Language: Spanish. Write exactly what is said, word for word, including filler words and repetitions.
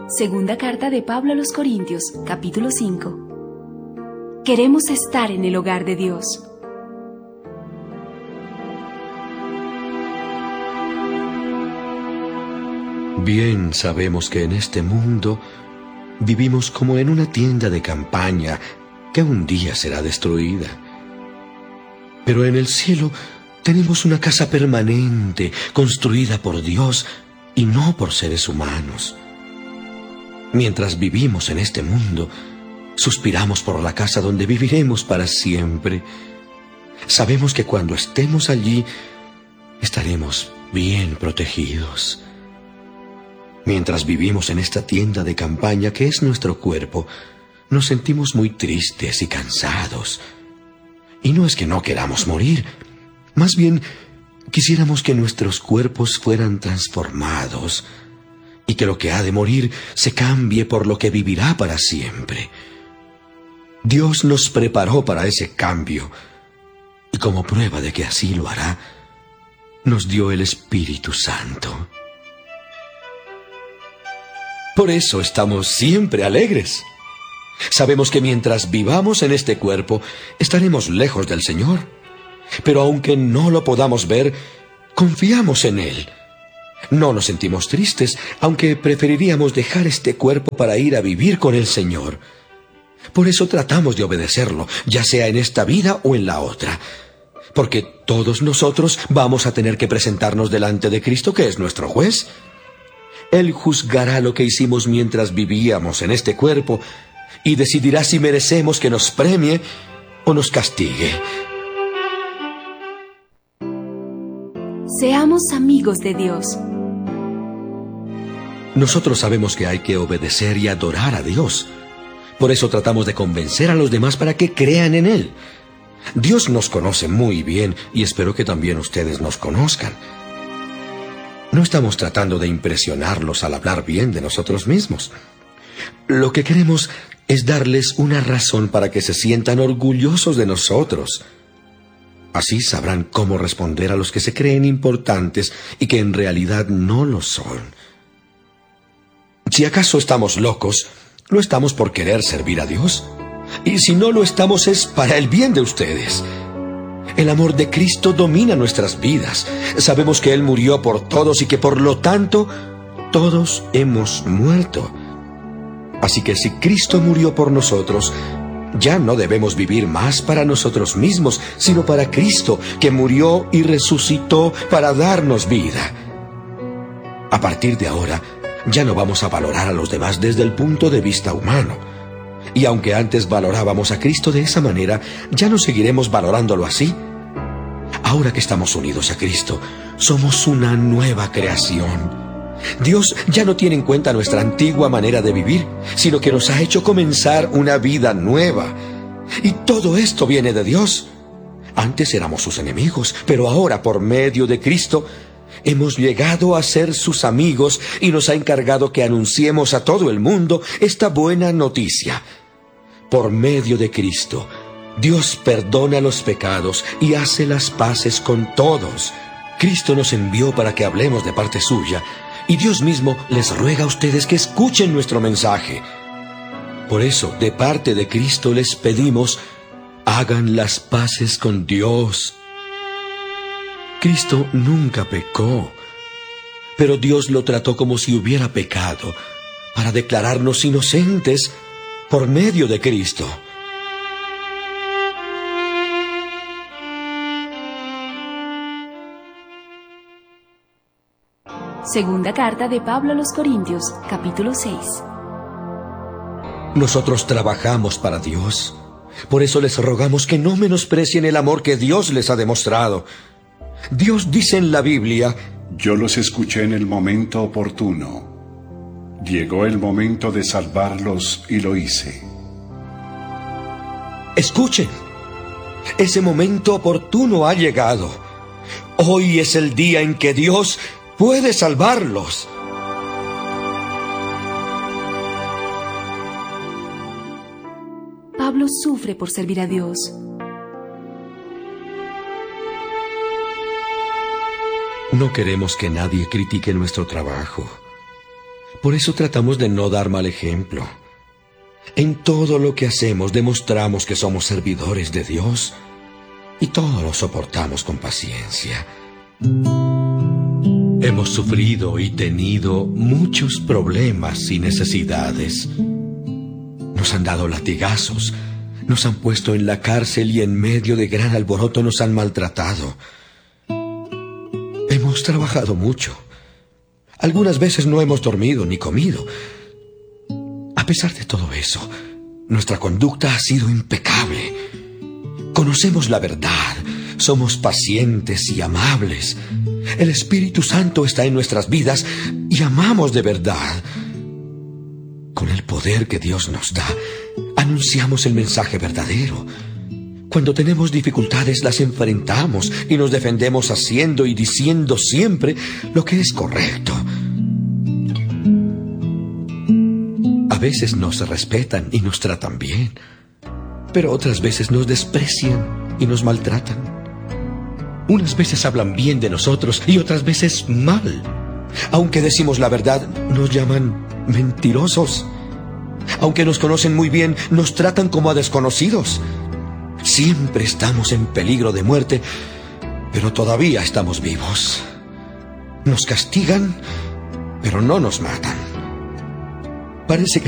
Segunda carta de Pablo a los Corintios, capítulo cinco. Queremos estar en el hogar de Dios. Bien sabemos que en este mundo vivimos como en una tienda de campaña que un día será destruida. Pero en el cielo tenemos una casa permanente, construida por Dios y no por seres humanos. Mientras vivimos en este mundo, suspiramos por la casa donde viviremos para siempre. Sabemos que cuando estemos allí, estaremos bien protegidos. Mientras vivimos en esta tienda de campaña que es nuestro cuerpo, nos sentimos muy tristes y cansados. Y no es que no queramos morir, más bien quisiéramos que nuestros cuerpos fueran transformados y que lo que ha de morir se cambie por lo que vivirá para siempre. Dios nos preparó para ese cambio y como prueba de que así lo hará, nos dio el Espíritu Santo. Por eso estamos siempre alegres. Sabemos que mientras vivamos en este cuerpo, estaremos lejos del Señor. Pero aunque no lo podamos ver, confiamos en Él. No nos sentimos tristes, aunque preferiríamos dejar este cuerpo para ir a vivir con el Señor. Por eso tratamos de obedecerlo, ya sea en esta vida o en la otra. Porque todos nosotros vamos a tener que presentarnos delante de Cristo, que es nuestro juez. Él juzgará lo que hicimos mientras vivíamos en este cuerpo y decidirá si merecemos que nos premie o nos castigue. Seamos amigos de Dios. Nosotros sabemos que hay que obedecer y adorar a Dios. Por eso tratamos de convencer a los demás para que crean en Él. Dios nos conoce muy bien y espero que también ustedes nos conozcan. No estamos tratando de impresionarlos al hablar bien de nosotros mismos. Lo que queremos es darles una razón para que se sientan orgullosos de nosotros. Así sabrán cómo responder a los que se creen importantes y que en realidad no lo son. Si acaso estamos locos, lo estamos por querer servir a Dios. Y si no lo estamos es para el bien de ustedes. El amor de Cristo domina nuestras vidas. Sabemos que Él murió por todos y que por lo tanto, todos hemos muerto. Así que si Cristo murió por nosotros, ya no debemos vivir más para nosotros mismos, sino para Cristo, que murió y resucitó para darnos vida. A partir de ahora, ya no vamos a valorar a los demás desde el punto de vista humano. Y aunque antes valorábamos a Cristo de esa manera, ya no seguiremos valorándolo así. Ahora que estamos unidos a Cristo, somos una nueva creación. Dios ya no tiene en cuenta nuestra antigua manera de vivir, sino que nos ha hecho comenzar una vida nueva. Y todo esto viene de Dios. Antes éramos sus enemigos, pero ahora, por medio de Cristo, hemos llegado a ser sus amigos y nos ha encargado que anunciemos a todo el mundo esta buena noticia. Por medio de Cristo, Dios perdona los pecados y hace las paces con todos. Cristo nos envió para que hablemos de parte suya, y Dios mismo les ruega a ustedes que escuchen nuestro mensaje. Por eso, de parte de Cristo les pedimos, hagan las paces con Dios. Cristo nunca pecó, pero Dios lo trató como si hubiera pecado, para declararnos inocentes por medio de Cristo. Segunda carta de Pablo a los Corintios, capítulo seis. Nosotros trabajamos para Dios. Por eso les rogamos que no menosprecien el amor que Dios les ha demostrado. Dios dice en la Biblia: yo los escuché en el momento oportuno. Llegó el momento de salvarlos y lo hice. Escuchen, ese momento oportuno ha llegado. Hoy es el día en que Dios puede salvarlos. Pablo sufre por servir a Dios. No queremos que nadie critique nuestro trabajo. Por eso tratamos de no dar mal ejemplo. En todo lo que hacemos demostramos que somos servidores de Dios y todo lo soportamos con paciencia. Hemos sufrido y tenido muchos problemas y necesidades. Nos han dado latigazos, nos han puesto en la cárcel y en medio de gran alboroto nos han maltratado. Hemos trabajado mucho. Algunas veces no hemos dormido ni comido. A pesar de todo eso, nuestra conducta ha sido impecable. Conocemos la verdad, somos pacientes y amables. El Espíritu Santo está en nuestras vidas y amamos de verdad. Con el poder que Dios nos da, anunciamos el mensaje verdadero. Cuando tenemos dificultades, las enfrentamos y nos defendemos haciendo y diciendo siempre lo que es correcto. A veces nos respetan y nos tratan bien, pero otras veces nos desprecian y nos maltratan. Unas veces hablan bien de nosotros y otras veces mal. Aunque decimos la verdad, nos llaman mentirosos. Aunque nos conocen muy bien, nos tratan como a desconocidos. Siempre estamos en peligro de muerte, pero todavía estamos vivos. Nos castigan, pero no nos matan. Parece que